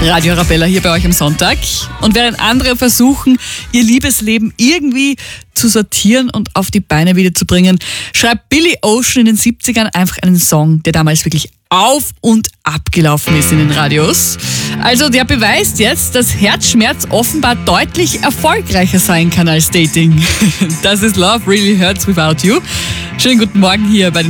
Radio Arabella hier bei euch am Sonntag. Und während andere versuchen, ihr Liebesleben irgendwie zu sortieren und auf die Beine wieder zu bringen, schreibt Billy Ocean in den 70ern einfach einen Song, der damals wirklich auf und abgelaufen ist in den Radios. Also der beweist jetzt, dass Herzschmerz offenbar deutlich erfolgreicher sein kann als Dating. Das ist Love Really Hurts Without You. Schönen guten Morgen hier bei den